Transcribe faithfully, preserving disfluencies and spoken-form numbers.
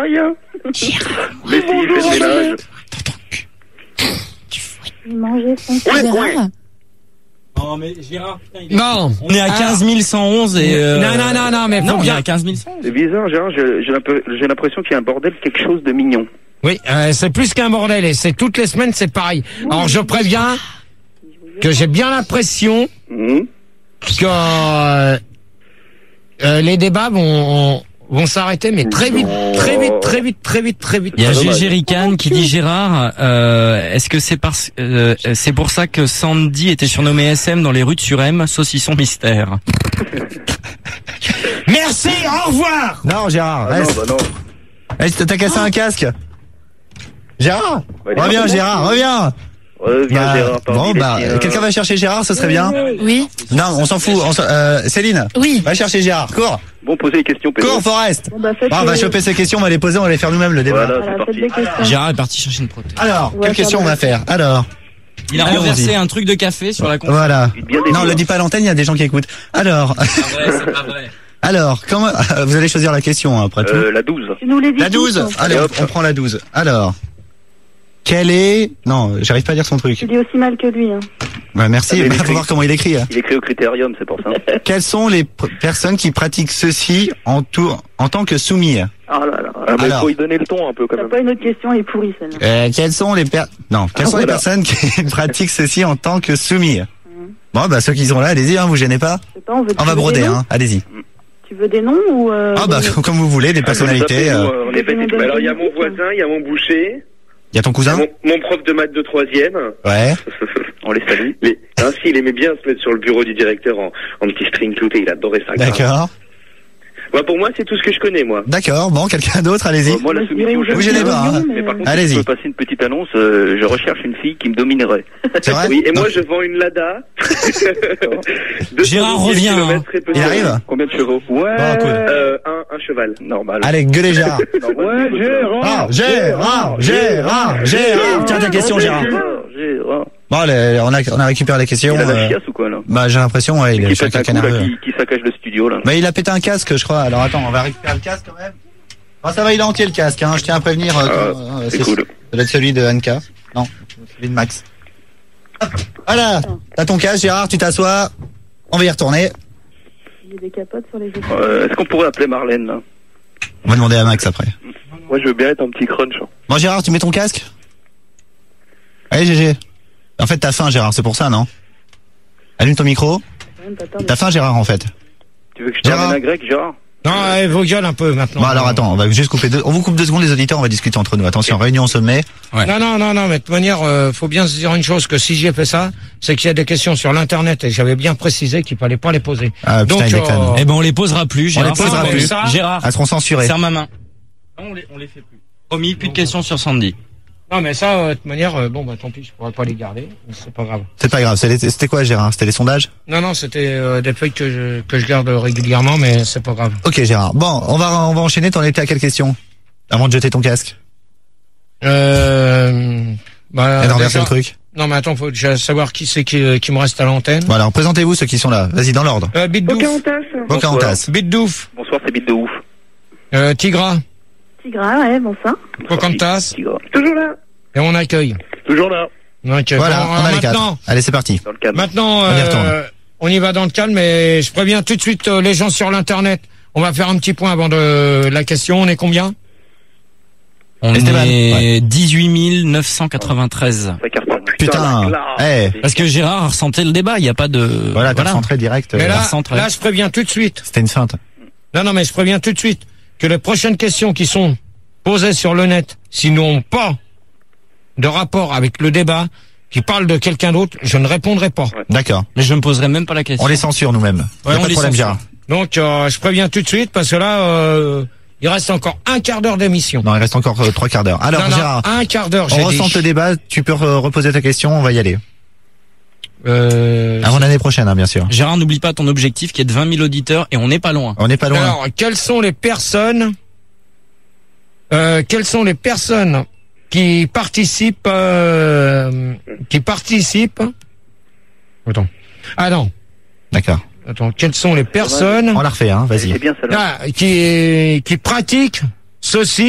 rien. Gérard, Mais si, il fait le ménage. Manger son Gérard. Non, mais Gérard, putain, il est... Bon. On est à Alors- quinze mille cent onze et... Euh... Non, non, non, non, mais faut non, on est bien. à quinze mille cent onze. C'est bizarre, Gérard, j'ai j'ai l'imp- j'ai l'impression qu'il y a un bordel, quelque chose de mignon. Oui, euh, c'est plus qu'un bordel et c'est toutes les semaines, c'est pareil. Alors je préviens que j'ai bien l'impression Hum. que euh, euh, les débats vont vont s'arrêter, mais très vite, très vite, très vite, très vite, très vite. Il y a Ah, dommage. Gégé Ricane qui dit Gérard, euh, est-ce que c'est parce, euh, c'est pour ça que Sandy était surnommé S M dans les rues de Surem, saucisson mystère. Merci, au revoir. Non, Gérard, Ah non, reste. bah non. Eh, t'as cassé un casque. Gérard, Bah, il est reviens, pas Gérard, reviens. Reviens, Bah, Gérard, parmi bon, les bah, tiens. quelqu'un va chercher Gérard, ce serait bien. Oui, Non, on s'en fout. On s'en- euh, Céline, oui. va chercher Gérard. Cours, Bon, posez les questions, Pedro. cours, Forest. Bon, bah, faites Bon, on va les- choper ces questions, on va les poser, on va les faire nous-mêmes le débat. Voilà, c'est Voilà, faites parti. des questions. Gérard est parti chercher une prothèse. Alors, Ouais, quelle ça question on va. va faire? Alors, Il a Allons-y. renversé un truc de café sur la console. voilà. Bien des Non, fois. le dis pas à l'antenne, il y a des gens qui écoutent. Alors, C'est pas vrai, c'est pas vrai. alors, comment, vous allez choisir la question, hein, après tout. Euh, la douze. Tu nous les dis La douze. tous, hein. Allez, Et on, hop. on prend la douze. Alors, quelle est, non, j'arrive pas à lire son truc. Tu dis aussi mal que lui. Hein. Ouais, merci, Ah, mais il il faut écrit. voir comment il écrit. hein. Il écrit au critérium, c'est pour ça. Quelles sont les pr- personnes qui pratiquent ceci en, tout, en tant que soumis? Oh là là. Ah, mais Alors. faut y donner le ton un peu quand T'as même. pas une autre question, elle est pourrie celle-là. Euh, quelles sont les per... non, quelles Ah, sont les voilà. personnes qui pratiquent ceci en tant que soumis? Bon, bah, ceux qui sont là, allez-y, hein, vous gênez pas. Je sais pas, on veut On tu va veux broder, des noms hein, allez-y. Tu veux des noms ou euh, Ah, bah, des noms comme vous voulez, des personnalités. Nous, euh, euh, on est bêtes et tout. Bah, Alors, il y a mon voisin, il y a mon boucher, y a ton il y a cousin? mon, mon prof de maths de troisième. Ouais. On les salue. Les... Ainsi, il aimait bien se mettre sur le bureau du directeur en, en petit string clouté. Il adorait ça. D'accord. Bah, pour moi, c'est tout ce que je connais, moi. D'accord, bon, quelqu'un d'autre, allez-y. Euh, moi, la Vous soumission, direz Vous j'aime gênez bien. pas, hein. mais- Mais par contre, Allez-y. si je peux passer une petite annonce, euh, je recherche une fille qui me dominerait. C'est vrai? Oui, et Non. moi, je vends une Lada. deux cent Gérard dix revient, kilomètres, très peu Il de- arrive? Combien de chevaux? Ouais. Bon, cool. Euh, un, un cheval, normal. Allez, gueulez Gérard. Ouais, Ah, Gérard, Gérard, Gérard. Tiens ta question, Gérard. Gérard. Bon, allez, on a, on a récupéré la question. Il a la euh, chiasse ou quoi, là? Bah, j'ai l'impression, ouais, il est Qui chacun pète un coup, là, nerveux. qui, qui saccage le studio, là. Mais il a pété un casque, je crois. Alors attends, on va récupérer le casque quand même. Bon, ça va, il est entier le casque, hein. Je tiens à prévenir. euh, Ah, que, euh, c'est cool. Ça doit être celui de Anka. Non, celui de Max. Hop, voilà. T'as ton casque, Gérard, tu t'assois. On va y retourner. J'ai des capotes sur les épaules. Euh, Est-ce qu'on pourrait appeler Marlène, là? On va demander à Max après. Moi, je veux bien être un petit crunch. hein. Bon, Gérard, tu mets ton casque? Allez, G G. En fait, t'as faim, Gérard, c'est pour ça, non? Allume ton micro. Même pas peur de- T'as faim, Gérard, en fait. Tu veux que je te Gérard. ramène un grec, Gérard? Non, allez, vos gueules un peu maintenant. Bon, alors attends, on va juste couper deux. On vous coupe deux secondes, les auditeurs, on va discuter entre nous. Attention, réunion au sommet. Non, non, non, non, mais de toute manière, euh, faut bien se dire une chose, que si j'ai fait ça, c'est qu'il y a des questions sur l'internet et j'avais bien précisé qu'il fallait pas les poser. Ah, putain, Donc, il déconne. euh, Eh ben, on les posera plus, Gérard. les posera Serre- plus. Ça Gérard, Elles seront censurées. serre ma main. Non, on les, on les fait plus. Promis, plus de questions sur Sandy. Non, mais ça, euh, de toute manière, euh, bon, bah tant pis, je pourrais pas les garder, mais c'est pas grave. C'est pas grave. c'est les- C'était quoi, Gérard? C'était les sondages? Non, non, c'était euh, des feuilles que je, que je garde régulièrement, mais c'est pas grave. Ok, Gérard. Bon, on va, on va enchaîner. T'en étais à quelle question? Avant de jeter ton casque. Euh, bah, Et de renverser déjà- le truc. Non, mais attends, faut déjà savoir qui c'est qui, qui me reste à l'antenne. Bon, alors, présentez-vous ceux qui sont là. Vas-y, dans l'ordre. Euh, Bit Douf. Pocahontas. Pocahontas. Bit Douf. Bonsoir, c'est Bite de ouf. Euh, Tigra. Tigra, ouais, bon ça. Pocahontas. Tigre. Toujours là. Et on accueille. Toujours là, On accueille. Voilà, Bon, on alors a les quatre. maintenant, Allez, c'est parti. dans le cadre. maintenant, On y euh, retourne. on y va dans le calme, mais je préviens tout de suite euh, les gens sur l'internet. On va faire un petit point avant de la question. On est combien? On Esteban, est dix-huit mille neuf cent quatre-vingt-treize. Ça cartonne. Putain. la Eh. classe. Parce que Gérard a ressenté le débat, il n'y a pas de... Voilà, t'as centré direct. Mais euh, là, centre, là, ouais. je préviens tout de suite. C'était une feinte. Non, non, mais je préviens tout de suite que les prochaines questions qui sont posées sur le net, s'ils n'ont pas de rapport avec le débat, qui parlent de quelqu'un d'autre, je ne répondrai pas. D'accord. Mais je me poserai même pas la question. On les censure nous-mêmes. Ouais, y a on pas de les problème, censure. Gérard. Donc, euh, je préviens tout de suite parce que là, euh, il reste encore un quart d'heure d'émission. Non, il reste encore euh, trois quarts d'heure. Alors, Non, non, Gérard, un quart d'heure, on j'ai ressent dit. le débat. Tu peux euh, reposer ta question. On va y aller. Euh, Avant l'année prochaine, hein, bien sûr. Gérard, n'oublie pas ton objectif qui est de vingt mille auditeurs et on n'est pas loin. On n'est pas loin. Alors, quelles sont les personnes, euh, quelles sont les personnes qui participent, euh, qui participent, attends, ah non, D'accord. attends, quelles sont les personnes, On la refait, hein. Vas-y. C'est bien celle-là. ah, qui, qui pratiquent ceci